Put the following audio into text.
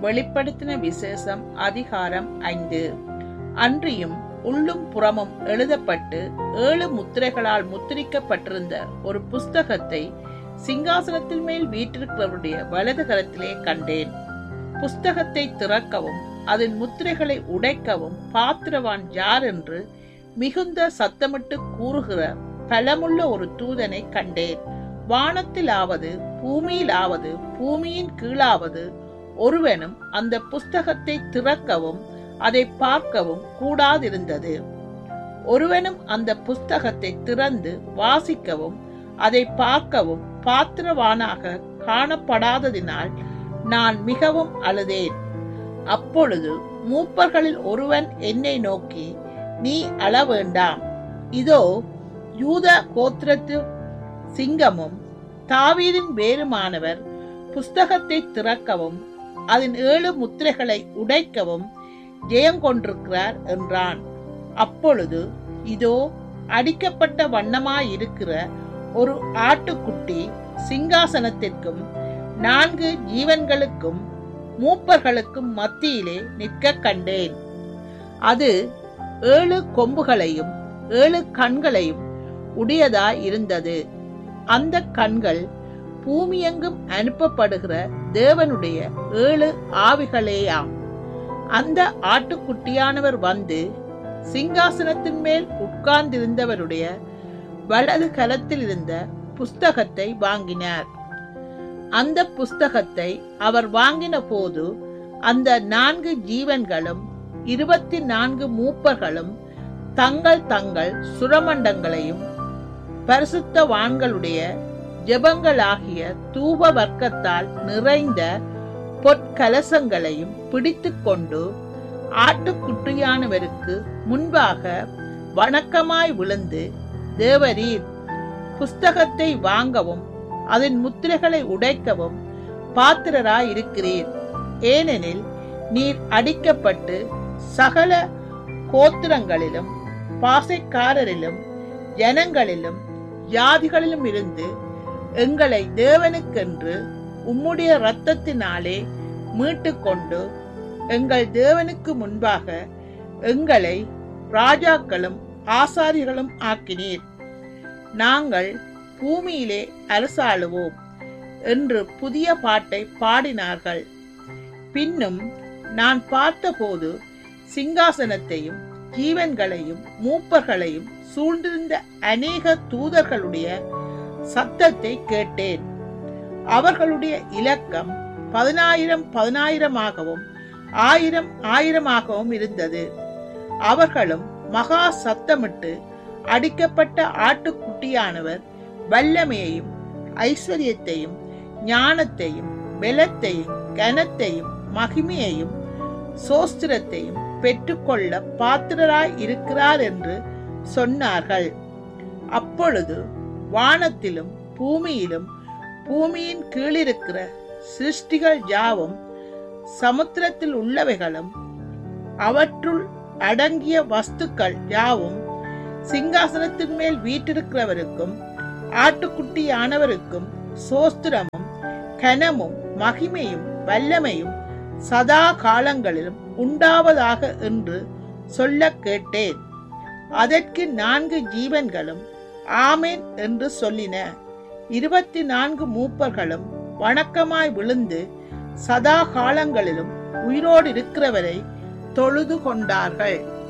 வெளிப்படுத்தின விசேஷம் அதிகாரம் 5. அன்றியும் உள்ளும் புறமும் எழுதப்பட்டு 7 முத்திரைகளால் முத்திரிக்கப்பட்டிருந்த ஒரு புஸ்தகத்தை சிங்காசனத்தின் மேல் வீற்றிருக்கிறவருடைய வலது கரத்திலே கண்டேன். புஸ்தகத்தை திறக்கவும் அதன் முத்திரைகளை உடைக்கவும் பாத்திரவான் யார் என்று மிகுந்த சத்தமிட்டு கூறுகிற பலமுள்ள ஒரு தூதனை கண்டேன். வானத்திலாவது பூமியிலாவது பூமியின் கீழாவது ஒருவனும் அந்த புஸ்தகத்தை திறக்கவும் அதை பார்க்கவும் கூடாதிருந்தது. ஒருவனும் அந்த புஸ்தகத்தை திறந்து வாசிக்கவும் அதை பார்க்கவும் பாத்திரவானாக காணப்படாததினால் நான் மிகவும் அழுதேன். அப்பொழுது மூப்பர்களில் ஒருவன் என்னை நோக்கி, நீ அழ வேண்டாம், இதோ யூதா கோத்திரத்து சிங்கமும் தாவீதின் வேருமானவர் புஸ்தகத்தை திறக்கவும் அதன் 7 முத்திரைகளை உடைக்கவும் ஜெயங்கொண்டிருக்கிறார் என்றான். அப்பொழுது இதோ அடிக்கப்பட்ட வண்ணமாயிருக்கிற ஒரு ஆட்டுக்குட்டி சிங்காசனத்திற்கும் 4 ஜீவன்களுக்கும் மூப்பர்களுக்கும் மத்தியிலே நிற்க கண்டேன். அது 7 கொம்புகளையும் 7 கண்களையும் உடையதாய் இருந்தது. அந்த கண்கள் பூமியெங்கும் அனுப்பப்படுகிற தேவனுடைய 7 ஆவிகளேயாம். அந்த ஆட்டுக்குட்டியானவர் வந்து சிங்காசனத்தின் மேல் உட்கார்ந்திருந்தவருடைய வலது கரத்தில் இருந்த புஸ்தகத்தை வாங்கினார். அந்த புஸ்தகத்தை அவர் வாங்கின போது அந்த 4 ஜீவன்களும் 24 மூப்பர்களும் தங்கள் தங்கள் சுரமண்டங்களையும் பரிசுத்தவான்களுடைய ஜெபங்களாகிய தூப வர்க்கத்தால் நிறைந்த பொற்கலசங்களையும் பிடித்துக் கொண்டு ஆட்டுக்குட்டியானவருக்கு முன்பாக வணக்கமாய் விழுந்து, தேவரீர் புஸ்தகத்தை வாங்கவும் அதன் முத்திரைகளை உடைக்கவும் பாத்திரராய் இருக்கிறீர். ஏனெனில் நீர் அடிக்கப்பட்டு சகல கோத்திரங்களிலும் பாசைக்காரரிலும் ஜனங்களிலும் ஜாதிகளிலும் இருந்து எங்களை தேவனுக்கென்று உம்முடைய இரத்தத்தினாலே மீட்டுக்கொண்டு எங்கள் தேவனுக்கு முன்பாக எங்களை ராஜாக்களும் ஆசாரியர்களும் ஆக்கினீர். நாங்கள் பூமியிலே அரசாளுவோம் என்று புதிய பாட்டை பாடினார்கள். பின்னும் நான் பார்த்தபோது சிங்காசனத்தையும் ஜீவன்களையும் மூப்பர்களையும் சூழ்ந்திருந்த அநேக தூதர்களுடைய சத்தத்தை கேட்டேன். அவர்களுடைய இலக்கம் 10,000 10,000 இருந்தது. அவர்களும் மகா சத்தமிட்டு, அடிக்கப்பட்ட ஆட்டுக்குட்டியானவர் வல்லமையையும் ஐஸ்வர்யத்தையும் ஞானத்தையும் பலத்தையும் கனத்தையும் மகிமையையும் சோஸ்திரத்தையும் பெற்றுக்கொள்ள பாத்திரராய் இருக்கிறார் என்று சொன்னார்கள். அப்பொழுது வானத்திலும் பூமியிலும் பூமியின் கீழிருக்கிற சிருஷ்டிகள் யாவும் சமுத்திரத்தில் உள்ளவைகளும் அவற்றுள் அடங்கிய வஸ்துக்கள் யாவும் சிங்காசனத்தின் மேல் வீற்றிருக்கிறவருக்கும் ஆட்டுக்குட்டியானவருக்கும் சோஸ்திரமும் கனமும் மகிமையும் வல்லமையும் சதா காலங்களிலும் உண்டாவதாக என்று சொல்ல கேட்டேன். அதற்கு 4 ஜீவன்களும் ஆமென் என்று சொல்லின. 24 மூப்பர்களும் வணக்கமாய் விழுந்து சதா காலங்களிலும் உயிரோடு இருக்கிறவரை தொழுது கொண்டார்கள்.